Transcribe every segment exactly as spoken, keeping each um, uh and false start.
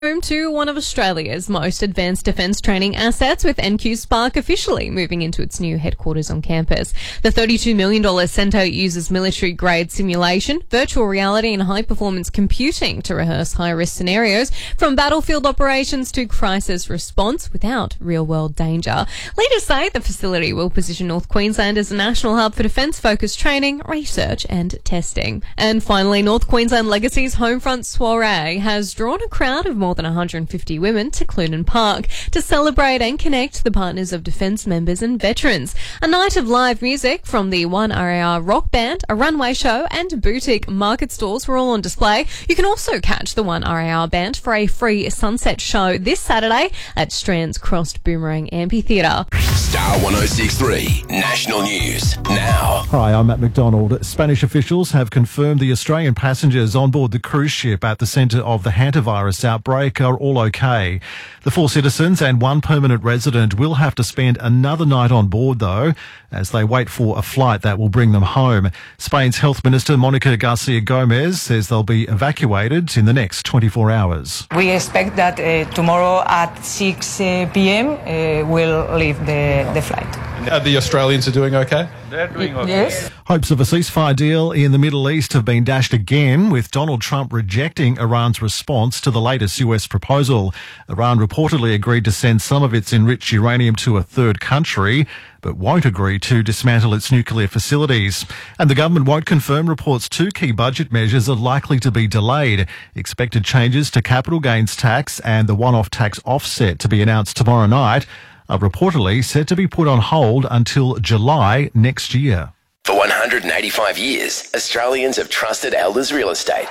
Home to one of Australia's most advanced defence training assets, with N Q Spark officially moving into its new headquarters on campus. The thirty-two million dollars centre uses military-grade simulation, virtual reality and high-performance computing to rehearse high-risk scenarios, from battlefield operations to crisis response without real-world danger. Leaders say the facility will position North Queensland as a national hub for defence-focused training, research and testing. And finally, North Queensland Legacy's Homefront Soiree has drawn a crowd of more than one hundred fifty women to Clunan Park to celebrate and connect the partners of defence members and veterans. A night of live music from the one R A R rock band, a runway show and boutique market stalls were all on display. You can also catch the one R A R band for a free sunset show this Saturday at Strand's Crossed Boomerang Amphitheatre. Star one oh six point three National News now. Hi, I'm Matt McDonald. Spanish officials have confirmed the Australian passengers on board the cruise ship at the centre of the hantavirus outbreak are all okay. The four citizens and one permanent resident will have to spend another night on board, though, as they wait for a flight that will bring them home. Spain's Health Minister Monica Garcia Gomez says they'll be evacuated in the next twenty-four hours. We expect that uh, tomorrow at six p.m. Uh, we'll leave the, the flight. Uh, the Australians are doing okay? They're doing okay. Yes. Hopes of a ceasefire deal in the Middle East have been dashed again, with Donald Trump rejecting Iran's response to the latest U S proposal. Iran reportedly agreed to send some of its enriched uranium to a third country, but won't agree to dismantle its nuclear facilities. And the government won't confirm reports two key budget measures are likely to be delayed. Expected changes to capital gains tax and the one-off tax offset to be announced tomorrow night are reportedly set to be put on hold until July next year. For one hundred eighty-five years, Australians have trusted Elders Real Estate.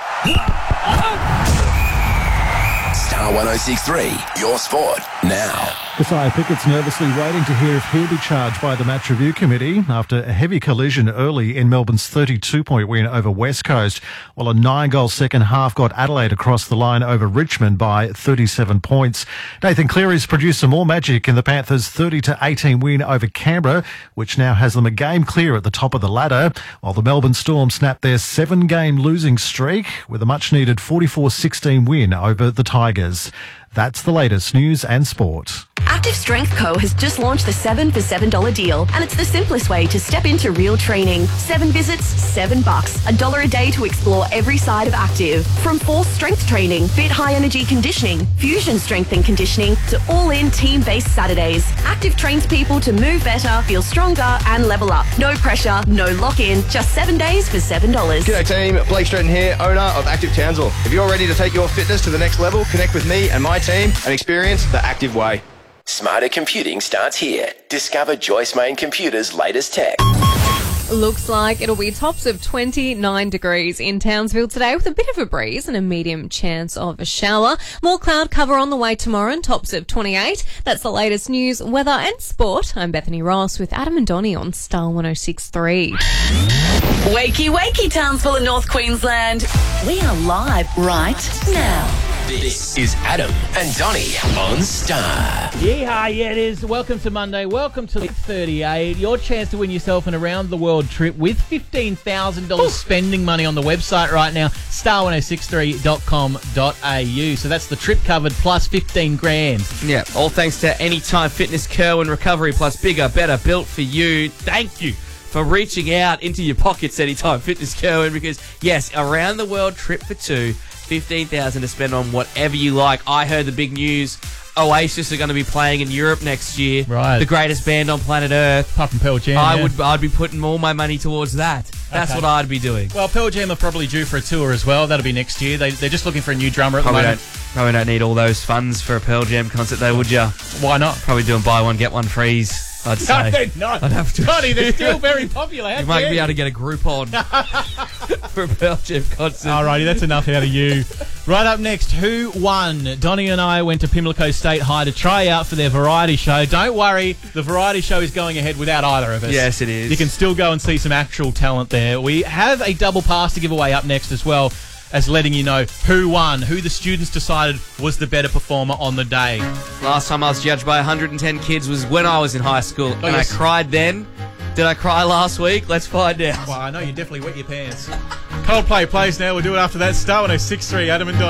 Star one oh six point three, your sport now. Josiah Pickett's nervously waiting to hear if he'll be charged by the match review committee after a heavy collision early in Melbourne's thirty-two point win over West Coast, while a nine-goal second half got Adelaide across the line over Richmond by thirty-seven points. Nathan Cleary's produced some more magic in the Panthers' thirty to eighteen win over Canberra, which now has them a game clear at the top of the ladder, while the Melbourne Storm snapped their seven-game losing streak with a much-needed forty-four sixteen win over the Tigers. That's the latest news and sport. Active Strength Co has just launched the seven for seven dollar deal, and it's the simplest way to step into real training. Seven visits, seven bucks. A dollar a day to explore every side of active. From force strength training, fit high energy conditioning, fusion strength and conditioning, to all-in team-based Saturdays. Active trains people to move better, feel stronger and level up. No pressure, no lock-in, just seven days for seven dollars. G'day team, Blake Stratton here, owner of Active Townsville. If you're ready to take your fitness to the next level, connect with me and my team and experience the Active Way. Smarter computing starts here. Discover Joyce Main Computer's latest tech. Looks like it'll be tops of twenty-nine degrees in Townsville today, with a bit of a breeze and a medium chance of a shower. More cloud cover on the way tomorrow and tops of twenty-eight. That's the latest news, weather and sport. I'm Bethany Ross with Adam and Donnie on Star one oh six point three. Wakey, wakey, Townsville and North Queensland. We are live right now. This is Adam and Donnie on Star. Yeehaw, yeah it is. Welcome to Monday. Welcome to thirty-eight. Your chance to win yourself an around-the-world trip with fifteen thousand dollars spending money on the website right now, star one oh six three dot com dot a u. So that's the trip covered plus fifteen grand. Yeah, all thanks to Anytime Fitness, Kerwin Recovery Plus, bigger, better, built for you. Thank you for reaching out into your pockets, Anytime Fitness, Kerwin, because, yes, around-the-world trip for two, fifteen thousand dollars to spend on whatever you like. I heard the big news. Oasis are going to be playing in Europe next year. Right. The greatest band on planet Earth. Apart from Pearl Jam. I yeah. would, I'd be putting all my money towards that. That's okay. what I'd be doing. Well, Pearl Jam are probably due for a tour as well. That'll be next year. They, they're just looking for a new drummer at probably the moment. Don't, probably don't need all those funds for a Pearl Jam concert, though, would you? Why not? Probably doing buy one, get one freeze. I'd say. No, they're not. I'd have to. Donnie, they're still very popular. You might be able to get a Groupon for a Pearl Jam concert. Alrighty, that's enough out of you. Right up next, who won? Donnie and I went to Pimlico State High to try out for their variety show. Don't worry, the variety show is going ahead without either of us. Yes, it is. You can still go and see some actual talent there. We have a double pass to give away up next as well, as letting you know who won, who the students decided was the better performer on the day. Last time I was judged by one hundred ten kids was when I was in high school, Oh, and yes. I cried then. Did I cry last week? Let's find out. Well, I know you definitely wet your pants. Coldplay plays now. We'll do it after that. Star one oh six point three, Adam and Don.